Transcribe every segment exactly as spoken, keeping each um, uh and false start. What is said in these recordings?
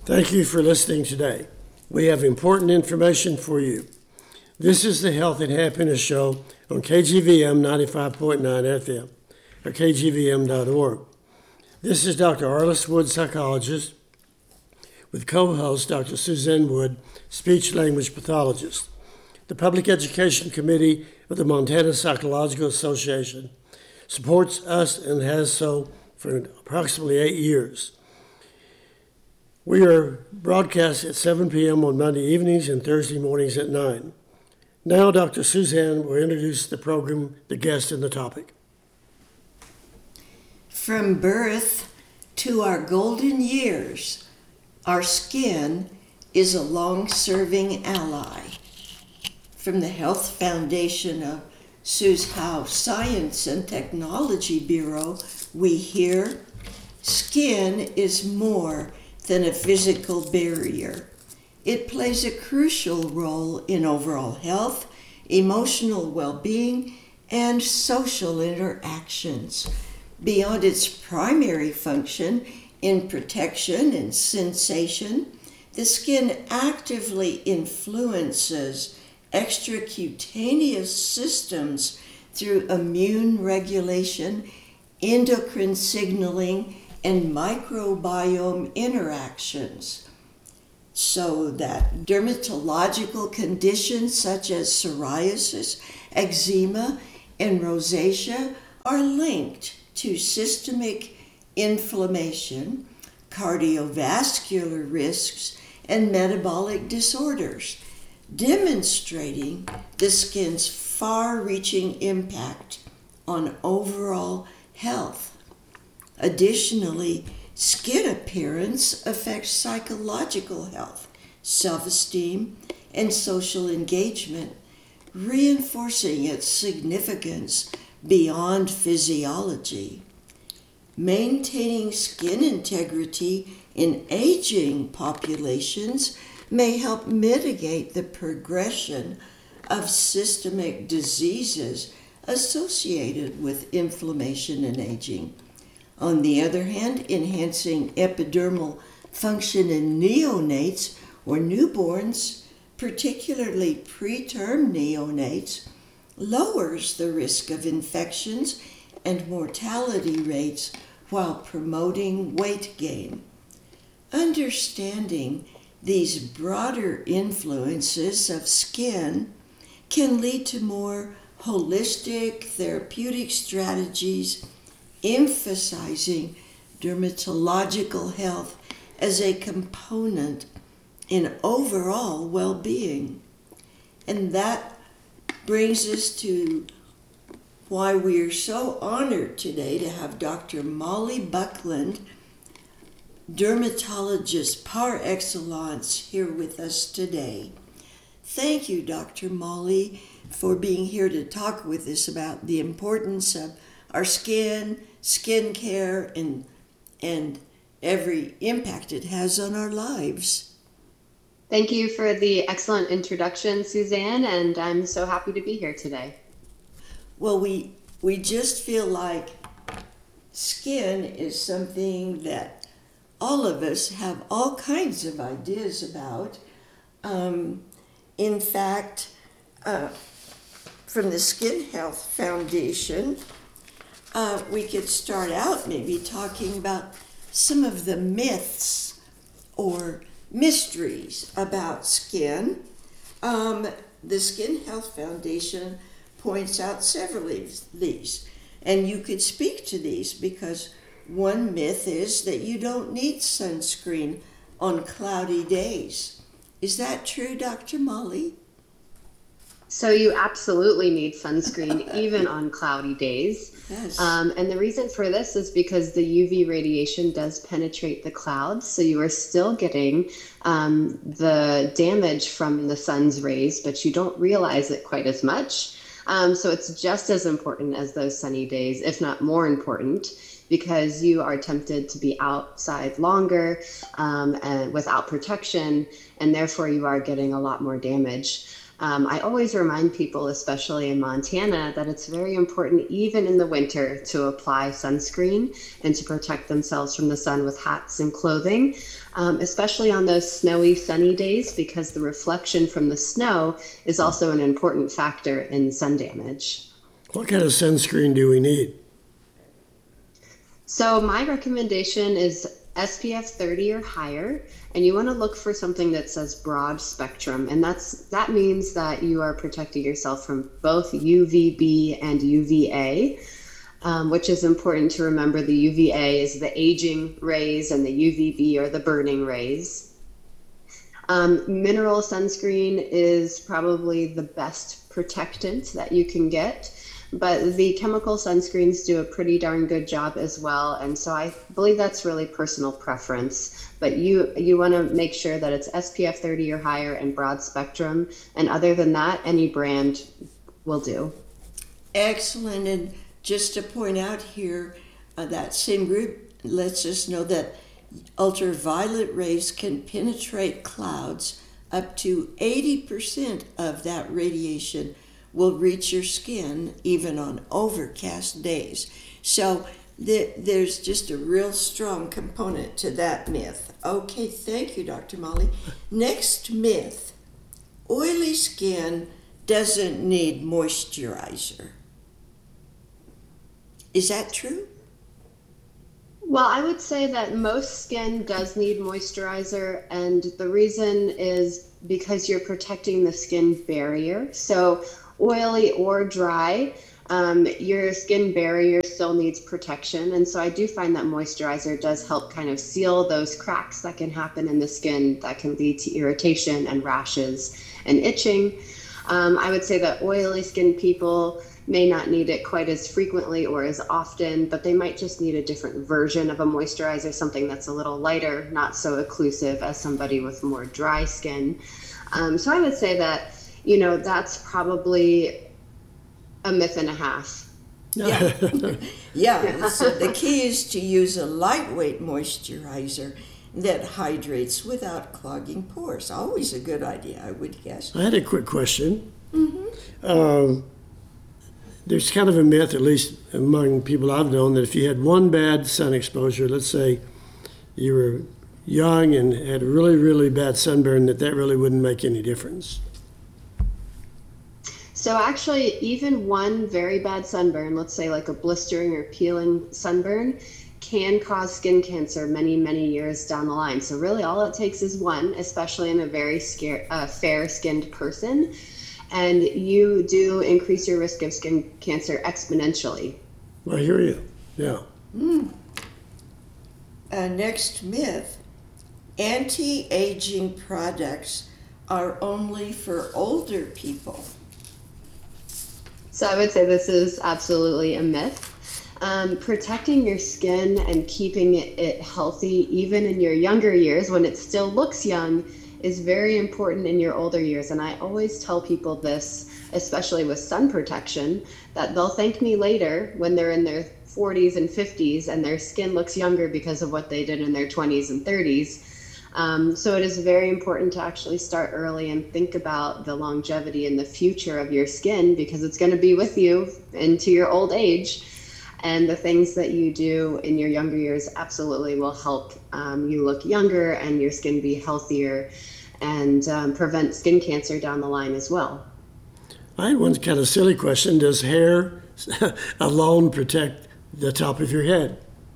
Thank you for listening today. We have important information for you. This is the Health and Happiness Show on K G V M ninety-five point nine F M or K G V M dot org. This is Doctor Arliss Wood, psychologist, with co-host Doctor Suzanne Wood, speech-language pathologist. The Public Education Committee of the Montana Psychological Association supports us and has so for approximately eight years. We are broadcast at seven p.m. on Monday evenings and Thursday mornings at nine. Now Doctor Suzanne will introduce the program, the guest, and the topic. From birth to our golden years, our skin is a long-serving ally. From the Health Foundation of Sue's House Science and Technology Bureau, we hear, skin is more than a physical barrier. It plays a crucial role in overall health, emotional well-being, and social interactions. Beyond its primary function in protection and sensation, the skin actively influences extracutaneous systems through immune regulation, endocrine signaling, and microbiome interactions, so that dermatological conditions such as psoriasis, eczema, and rosacea are linked to systemic inflammation, cardiovascular risks, and metabolic disorders, demonstrating the skin's far-reaching impact on overall health. Additionally, skin appearance affects psychological health, self-esteem, and social engagement, reinforcing its significance beyond physiology. Maintaining skin integrity in aging populations may help mitigate the progression of systemic diseases associated with inflammation and aging. On the other hand, enhancing epidermal function in neonates or newborns, particularly preterm neonates, lowers the risk of infections and mortality rates while promoting weight gain. Understanding these broader influences of skin can lead to more holistic therapeutic strategies emphasizing dermatological health as a component in overall well-being. And that brings us to why we are so honored today to have Doctor Molly Buckland, dermatologist par excellence, here with us today. Thank you, Doctor Molly, for being here to talk with us about the importance of our skin, skin care, and, and every impact it has on our lives. Thank you for the excellent introduction, Suzanne, and I'm so happy to be here today. Well, we we just feel like skin is something that all of us have all kinds of ideas about. Um, in fact, uh, from the Skin Health Foundation, uh, we could start out maybe talking about some of the myths or mysteries about skin. Um, the Skin Health Foundation points out several of these, and you could speak to these because one myth is that you don't need sunscreen on cloudy days. Is that true, Doctor Molly? So you absolutely need sunscreen even on cloudy days. Yes. Um, and the reason for this is because the U V radiation does penetrate the clouds, so you are still getting um, the damage from the sun's rays, but you don't realize it quite as much. Um, so it's just as important as those sunny days, if not more important, because you are tempted to be outside longer um, and without protection, and therefore you are getting a lot more damage. Um, I always remind people, especially in Montana, that it's very important, even in the winter, to apply sunscreen and to protect themselves from the sun with hats and clothing, um, especially on those snowy, sunny days, because the reflection from the snow is also an important factor in sun damage. What kind of sunscreen do we need? So my recommendation is S P F thirty or higher, and you want to look for something that says broad spectrum, and that's that means that you are protecting yourself from both U V B and U V A, um, which is important to remember. The U V A is the aging rays, and the U V B are the burning rays. Um, mineral sunscreen is probably the best protectant that you can get. But the chemical sunscreens do a pretty darn good job as well. And so I believe that's really personal preference. But you you want to make sure that it's S P F thirty or higher and broad spectrum. And other than that, any brand will do. Excellent. And just to point out here, uh, that same group lets us know that ultraviolet rays can penetrate clouds. Up to eighty percent of that radiation will reach your skin even on overcast days. So th- there's just a real strong component to that myth. Okay, thank you, Doctor Molly. Next myth, oily skin doesn't need moisturizer. Is that true? Well, I would say that most skin does need moisturizer, and the reason is because you're protecting the skin barrier. So oily or dry, um, your skin barrier still needs protection. And so I do find that moisturizer does help kind of seal those cracks that can happen in the skin that can lead to irritation and rashes and itching. Um, I would say that oily skin people may not need it quite as frequently or as often, but they might just need a different version of a moisturizer, something that's a little lighter, not so occlusive as somebody with more dry skin. Um, so I would say that you know, that's probably a myth and a half. Yeah. yeah. So the key is to use a lightweight moisturizer that hydrates without clogging pores. Always a good idea, I would guess. I had a quick question. Mm-hmm. Um, there's kind of a myth, at least among people I've known, that if you had one bad sun exposure, let's say you were young and had really, really bad sunburn, that that really wouldn't make any difference. So actually, even one very bad sunburn, let's say like a blistering or peeling sunburn, can cause skin cancer many, many years down the line. So really all it takes is one, especially in a very scare, uh, fair-skinned person, and you do increase your risk of skin cancer exponentially. I hear you, yeah. Mm. Uh, next myth, anti-aging products are only for older people. So I would say this is absolutely a myth. Um, protecting your skin and keeping it, it healthy, even in your younger years when it still looks young, is very important in your older years. And I always tell people this, especially with sun protection, that they'll thank me later when they're in their forties and fifties and their skin looks younger because of what they did in their twenties and thirties. Um, so it is very important to actually start early and think about the longevity and the future of your skin, because it's going to be with you into your old age. And the things that you do in your younger years absolutely will help um, you look younger and your skin be healthier and um, prevent skin cancer down the line as well. I had one kind of silly question. Does hair alone protect the top of your head?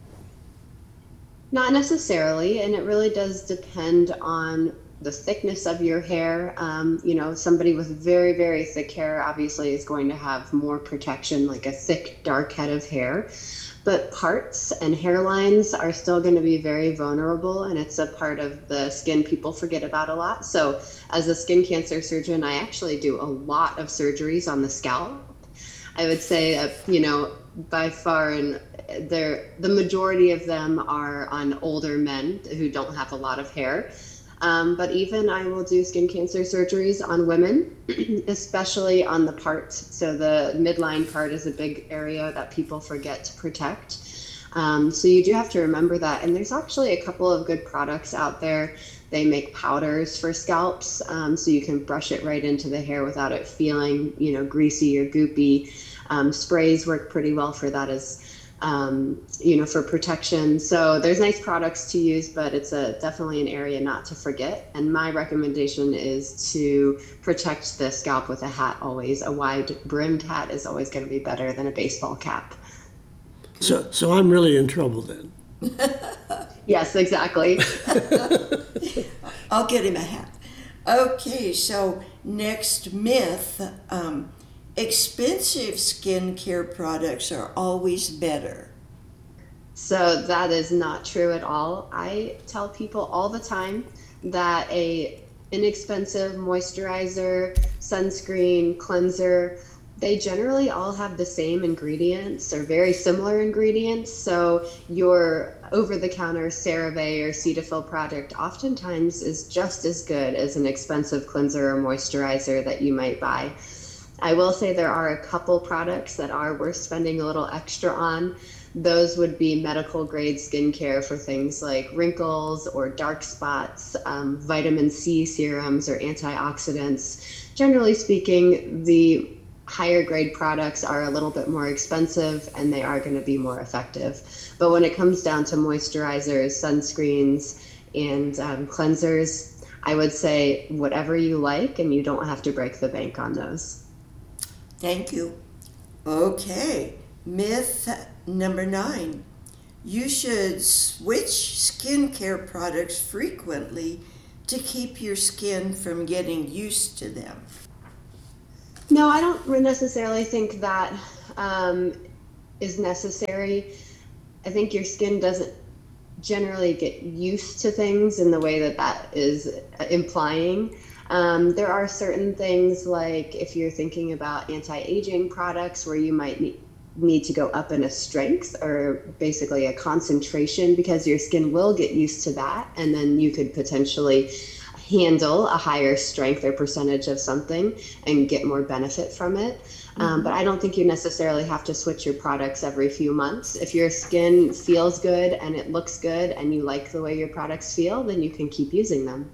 Not necessarily, and it really does depend on the thickness of your hair. Um, you know, somebody with very, very thick hair obviously is going to have more protection, like a thick, dark head of hair. But parts and hairlines are still going to be very vulnerable, and it's a part of the skin people forget about a lot. So as a skin cancer surgeon, I actually do a lot of surgeries on the scalp. I would say, uh, you know, by far, and they're, the majority of them are on older men who don't have a lot of hair. Um, but even I will do skin cancer surgeries on women, especially on the part. So the midline part is a big area that people forget to protect. Um, so you do have to remember that. And there's actually a couple of good products out there. They make powders for scalps, um, so you can brush it right into the hair without it feeling, you know, greasy or goopy. Um, sprays work pretty well for that as, um, you know, for protection. So there's nice products to use, but it's a definitely an area not to forget. And my recommendation is to protect the scalp with a hat always. A wide brimmed hat is always going to be better than a baseball cap. So, so I'm really in trouble then. Yes, exactly. I'll get him a hat. Okay, so next myth. Um, expensive skincare products are always better. So that is not true at all. I tell people all the time that a inexpensive moisturizer, sunscreen, cleanser, they generally all have the same ingredients or very similar ingredients. So your over-the-counter CeraVe or Cetaphil product oftentimes is just as good as an expensive cleanser or moisturizer that you might buy. I will say there are a couple products that are worth spending a little extra on. Those would be medical grade skincare for things like wrinkles or dark spots, um, vitamin C serums or antioxidants. Generally speaking, the higher grade products are a little bit more expensive and they are going to be more effective. But when it comes down to moisturizers, sunscreens, and um, cleansers, I would say whatever you like, and you don't have to break the bank on those. Thank you. Okay, myth number nine. You should switch skincare products frequently to keep your skin from getting used to them. No, I don't necessarily think that um, is necessary. I think your skin doesn't generally get used to things in the way that that is implying. Um, there are certain things, like if you're thinking about anti-aging products where you might need, need to go up in a strength or basically a concentration, because your skin will get used to that, and then you could potentially handle a higher strength or percentage of something and get more benefit from it. Mm-hmm. Um, but I don't think you necessarily have to switch your products every few months. If your skin feels good and it looks good and you like the way your products feel, then you can keep using them.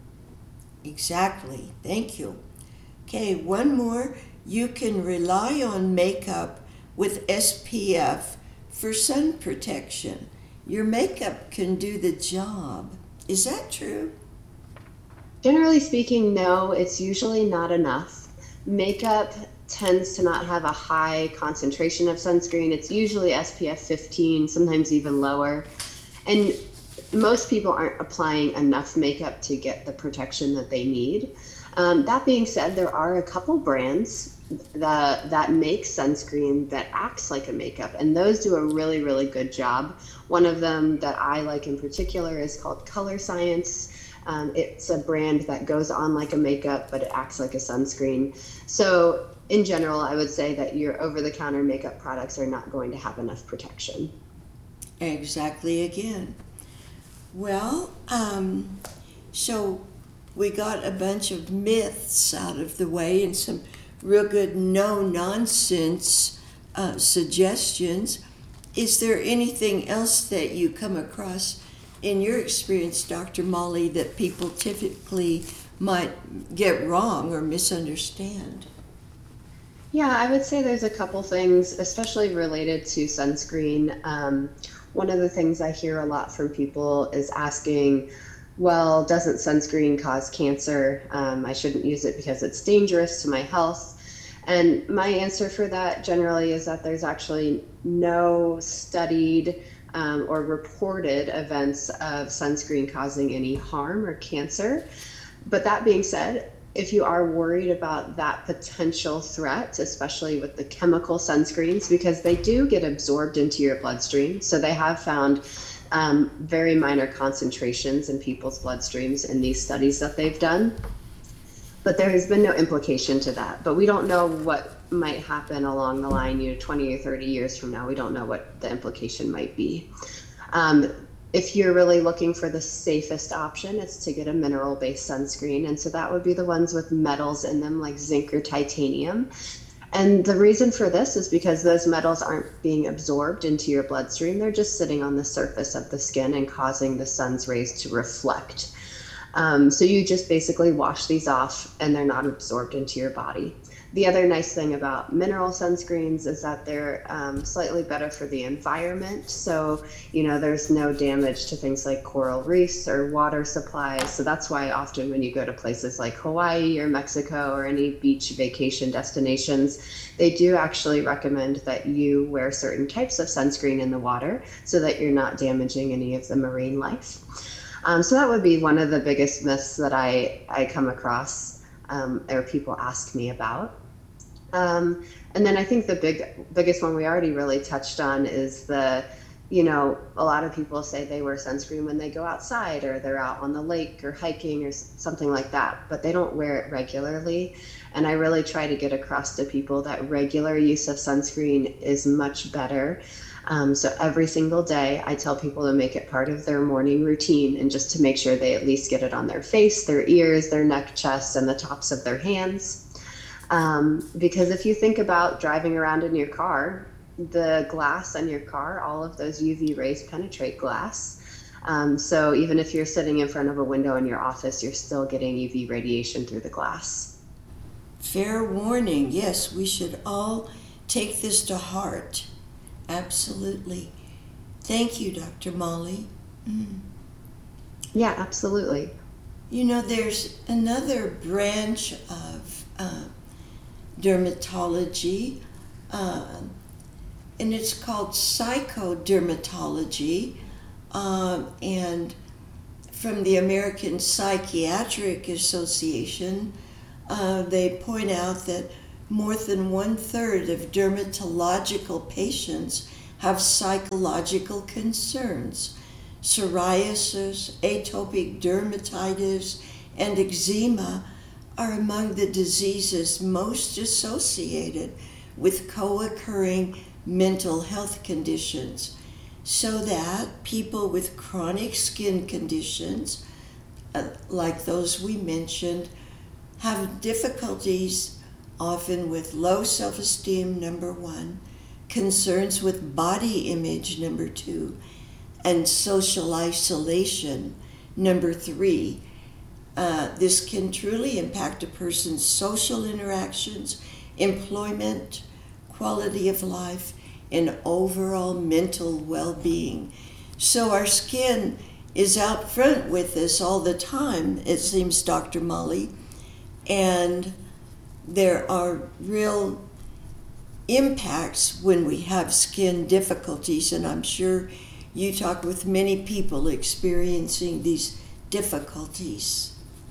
Exactly. Thank you. Okay, one more. You can rely on makeup with S P F for sun protection. Your makeup can do the job. Is that true? Generally speaking, no, it's usually not enough. Makeup tends to not have a high concentration of sunscreen. It's usually S P F fifteen, sometimes even lower. And most people aren't applying enough makeup to get the protection that they need. Um, that being said, there are a couple brands that, that make sunscreen that acts like a makeup, and those do a really, really good job. One of them that I like in particular is called Color Science. Um, it's a brand that goes on like a makeup, but it acts like a sunscreen. So in general, I would say that your over-the-counter makeup products are not going to have enough protection. Exactly again. Well, um, so we got a bunch of myths out of the way and some real good no-nonsense uh, suggestions. Is there anything else that you come across in your experience, Doctor Molly, that people typically might get wrong or misunderstand? Yeah, I would say there's a couple things, especially related to sunscreen. Um, one of the things I hear a lot from people is asking, well, doesn't sunscreen cause cancer? Um, I shouldn't use it because it's dangerous to my health. And my answer for that generally is that there's actually no studied um, or reported events of sunscreen causing any harm or cancer. But that being said, if you are worried about that potential threat, especially with the chemical sunscreens, because they do get absorbed into your bloodstream, so they have found um, very minor concentrations in people's bloodstreams in these studies that they've done. But there has been no implication to that. But we don't know what might happen along the line, you know, twenty or thirty years from now. We don't know what the implication might be. Um, If you're really looking for the safest option, it's to get a mineral-based sunscreen. And so that would be the ones with metals in them, like zinc or titanium. And the reason for this is because those metals aren't being absorbed into your bloodstream. They're just sitting on the surface of the skin and causing the sun's rays to reflect. Um, so you just basically wash these off and they're not absorbed into your body. The other nice thing about mineral sunscreens is that they're um, slightly better for the environment. So, you know, there's no damage to things like coral reefs or water supplies. So that's why often when you go to places like Hawaii or Mexico or any beach vacation destinations, they do actually recommend that you wear certain types of sunscreen in the water so that you're not damaging any of the marine life. Um, so that would be one of the biggest myths that I, I come across um, or people ask me about. Um, and then I think the big, biggest one we already really touched on is the, you know, a lot of people say they wear sunscreen when they go outside or they're out on the lake or hiking or something like that, but they don't wear it regularly. And I really try to get across to people that regular use of sunscreen is much better. Um, so every single day I tell people to make it part of their morning routine and just to make sure they at least get it on their face, their ears, their neck, chest, and the tops of their hands. Um, because if you think about driving around in your car, the glass on your car, all of those U V rays penetrate glass. Um, so even if you're sitting in front of a window in your office, you're still getting U V radiation through the glass. Fair warning. Yes, we should all take this to heart. Absolutely. Thank you, Doctor Molly. Mm. Yeah, absolutely. You know, there's another branch of uh, dermatology, uh, and it's called psychodermatology, um, and from the American Psychiatric Association, uh, they point out that more than one third of dermatological patients have psychological concerns. Psoriasis, atopic dermatitis, and eczema are among the diseases most associated with co-occurring mental health conditions, so that people with chronic skin conditions, uh, like those we mentioned, have difficulties often with low self-esteem, number one, concerns with body image, number two, and social isolation, number three. Uh, this can truly impact a person's social interactions, employment, quality of life, and overall mental well-being. So our skin is out front with us all the time, it seems, Doctor Molly, and there are real impacts when we have skin difficulties, and I'm sure you talk with many people experiencing these difficulties.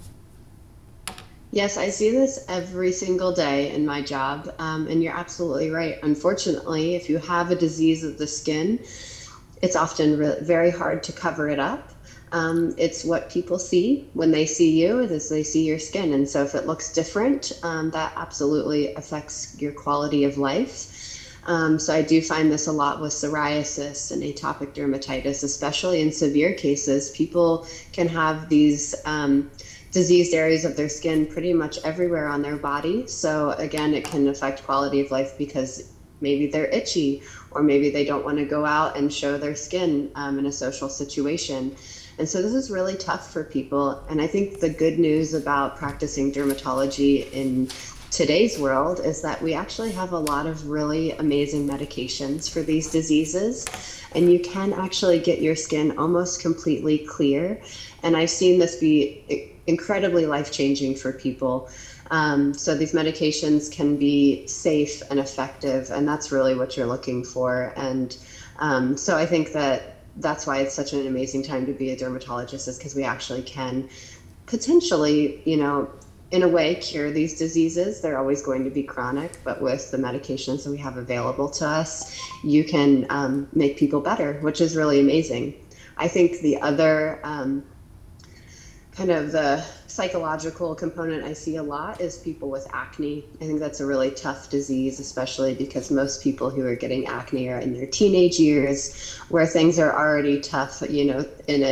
Yes, I see this every single day in my job, um, and you're absolutely right. Unfortunately, if you have a disease of the skin, it's often re- very hard to cover it up. Um, it's what people see when they see you, is they see your skin. And so if it looks different, um, that absolutely affects your quality of life. Um, so I do find this a lot with psoriasis and atopic dermatitis, especially in severe cases. People can have these um, diseased areas of their skin pretty much everywhere on their body. So again, it can affect quality of life because maybe they're itchy, or maybe they don't want to go out and show their skin um, in a social situation. And so this is really tough for people. And I think the good news about practicing dermatology in today's world is that we actually have a lot of really amazing medications for these diseases, and you can actually get your skin almost completely clear. And I've seen this be incredibly life-changing for people. Um, so these medications can be safe and effective, and that's really what you're looking for. And um, so I think that that's why it's such an amazing time to be a dermatologist, is because we actually can potentially, you know, in a way, cure these diseases. They're always going to be chronic, but with the medications that we have available to us, you can um, make people better, which is really amazing. I think the other um, kind of the psychological component I see a lot is people with acne. I think that's a really tough disease, especially because most people who are getting acne are in their teenage years, where things are already tough, you know, in a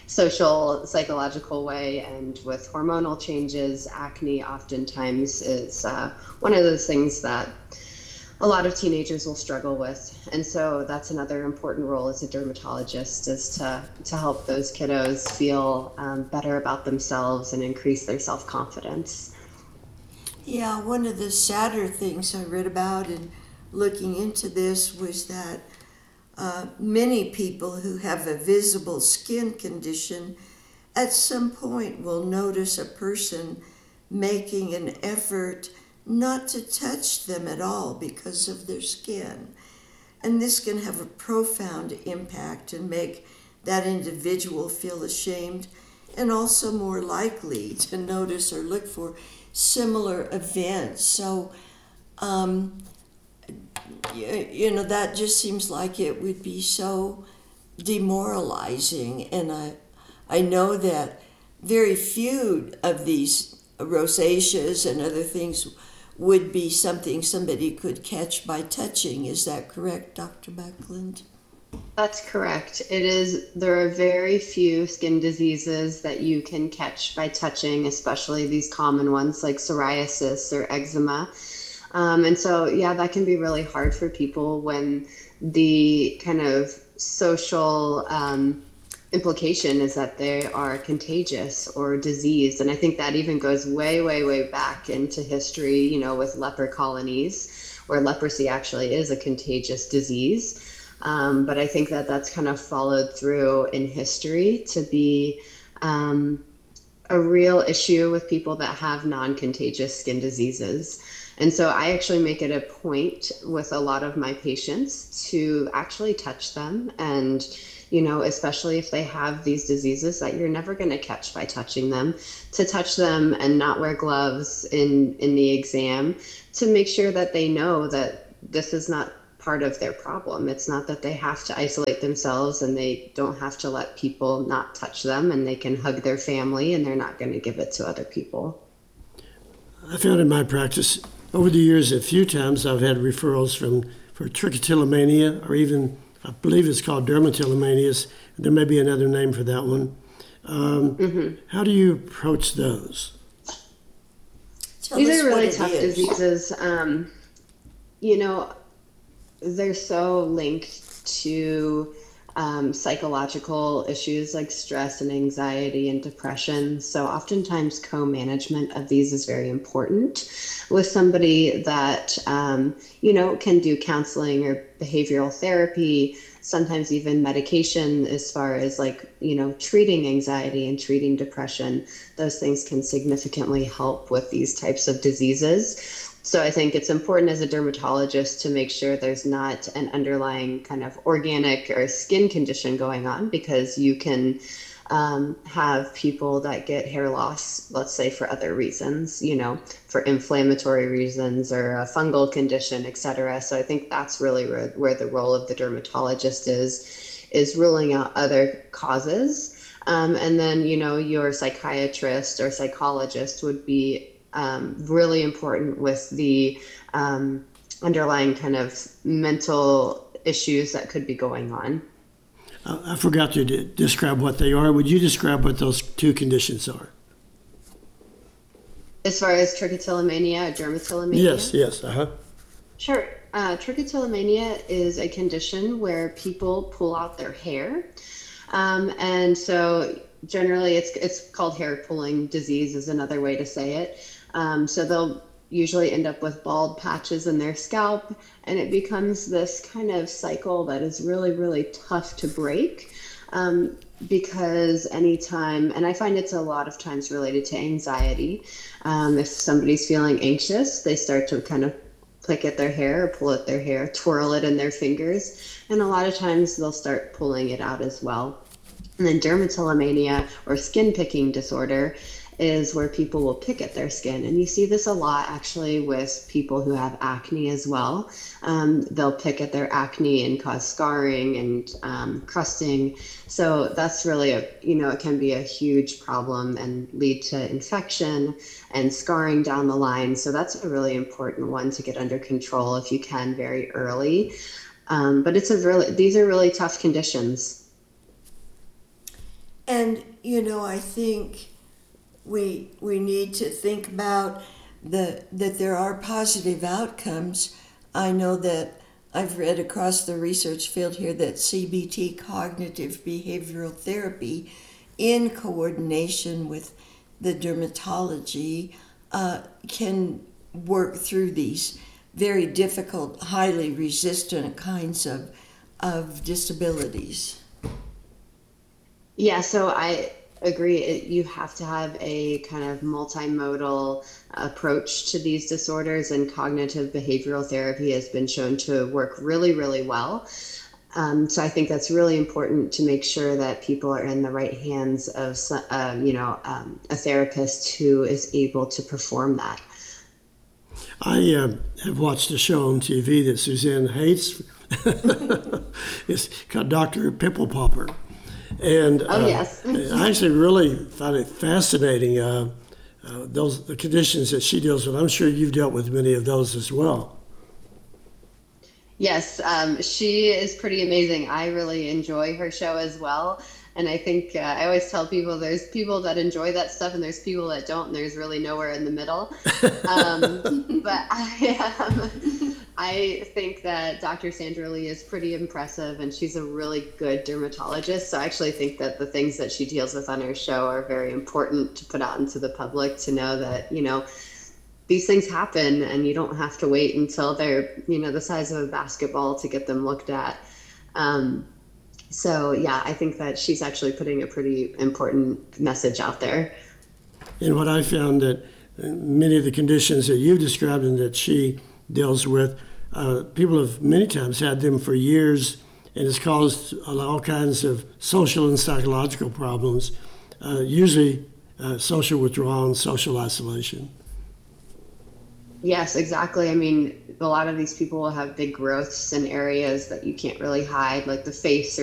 social, psychological way. And with hormonal changes, acne oftentimes is uh, one of those things that a lot of teenagers will struggle with. And so that's another important role as a dermatologist, is to, to help those kiddos feel um, better about themselves and increase their self-confidence. Yeah, one of the sadder things I read about in looking into this was that uh, many people who have a visible skin condition at some point will notice a person making an effort not to touch them at all because of their skin. And this can have a profound impact and make that individual feel ashamed and also more likely to notice or look for similar events. So, um, you, you know, that just seems like it would be so demoralizing. And I, I know that very few of these rosaceas and other things would be something somebody could catch by touching. Is that correct, Doctor Backlund? That's correct. It is, there are very few skin diseases that you can catch by touching, especially these common ones like psoriasis or eczema. Um, and so, yeah, that can be really hard for people when the kind of social um, implication is that they are contagious or diseased. And I think that even goes way, way, way back into history, you know, with leper colonies, where leprosy actually is a contagious disease. Um, but I think that that's kind of followed through in history to be um, a real issue with people that have non-contagious skin diseases. And so I actually make it a point with a lot of my patients to actually touch them, and you know, especially if they have these diseases that you're never going to catch by touching them, to touch them and not wear gloves in, in the exam, to make sure that they know that this is not part of their problem. It's not that they have to isolate themselves and they don't have to let people not touch them, and they can hug their family and they're not going to give it to other people. I found in my practice over the years a few times I've had referrals from for trichotillomania, or even I believe it's called dermatillomanias. There may be another name for that one. Um, mm-hmm. How do you approach those? Tell These us are really what it tough is. diseases. Um, you know, they're so linked to um, psychological issues like stress and anxiety and depression. So oftentimes co-management of these is very important with somebody that, um, you know, can do counseling or behavioral therapy, sometimes even medication as far as like, you know, treating anxiety and treating depression. Those things can significantly help with these types of diseases. So I think it's important as a dermatologist to make sure there's not an underlying kind of organic or skin condition going on, because you can um, have people that get hair loss, let's say for other reasons, you know, for inflammatory reasons or a fungal condition, et cetera. So I think that's really where, where the role of the dermatologist is, is ruling out other causes. Um, and then, you know, your psychiatrist or psychologist would be Um, really important with the um, underlying kind of mental issues that could be going on. I, I forgot to de- describe what they are. Would you describe what those two conditions are? As far as trichotillomania or dermatillomania? Yes, yes, uh-huh. Sure. Uh, trichotillomania is a condition where people pull out their hair. Um, and so generally it's, it's called hair pulling disease is another way to say it. Um, so they'll usually end up with bald patches in their scalp, and it becomes this kind of cycle that is really, really tough to break. Um, because anytime, and I find it's a lot of times related to anxiety. Um, if somebody's feeling anxious, they start to kind of pick at their hair or pull at their hair, twirl it in their fingers. And a lot of times they'll start pulling it out as well. And then dermatillomania, or skin picking disorder, is where people will pick at their skin. And you see this a lot actually with people who have acne as well. Um, they'll pick at their acne and cause scarring and um, crusting. So that's really a, you know, it can be a huge problem and lead to infection and scarring down the line. So that's a really important one to get under control if you can very early. Um, but it's a really, these are really tough conditions. And, you know, I think we we need to think about the that there are positive outcomes. I know that I've read across the research field here that C B T, cognitive behavioral therapy, in coordination with the dermatology, uh, can work through these very difficult, highly resistant kinds of of disabilities. Yeah, so I agree. It, you have to have a kind of multimodal approach to these disorders, and cognitive behavioral therapy has been shown to work really, really well. Um, so I think that's really important to make sure that people are in the right hands of, so- uh, you know, um, a therapist who is able to perform that. I uh, have watched a show on T V that Suzanne hates. It's called Doctor Pimple Popper. And uh, Oh, yes. I actually really found it fascinating, uh, uh, those the conditions that she deals with. I'm sure you've dealt with many of those as well. Yes, um, she is pretty amazing. I really enjoy her show as well. And I think uh, I always tell people there's people that enjoy that stuff and there's people that don't, and there's really nowhere in the middle. Um, but I, um, I think that Doctor Sandra Lee is pretty impressive, and she's a really good dermatologist. So I actually think that the things that she deals with on her show are very important to put out into the public, to know that, you know, these things happen and you don't have to wait until they're, you know, the size of a basketball to get them looked at. Um, so yeah, I think that she's actually putting a pretty important message out there. And what I found that uh, many of the conditions that you described and that she deals with, uh, people have many times had them for years, and it's caused all kinds of social and psychological problems, uh, usually uh, social withdrawal and social isolation. Yes, exactly. I mean, a lot of these people will have big growths in areas that you can't really hide, like the face